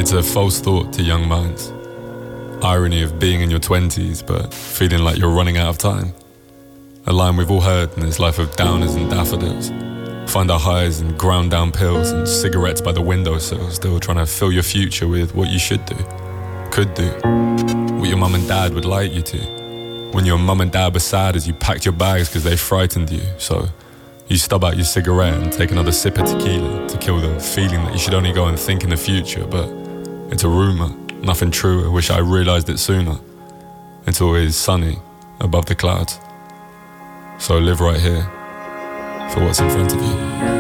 It's a false thought to young minds. Irony of being in your 20s but feeling like you're running out of time. A line we've all heard in this life of downers and daffodils. Find our highs and ground down pills and cigarettes by the windowsill, still trying to fill your future with what you should do, could do, what your mum and dad would like you to. When your mum and dad were sad as you packed your bags because they frightened you, so you stub out your cigarette and take another sip of tequila to kill the feeling that you should only go and think in the future, but it's a rumour, nothing true. I wish I realised it sooner. It's always sunny above the clouds. So live right here for what's in front of you.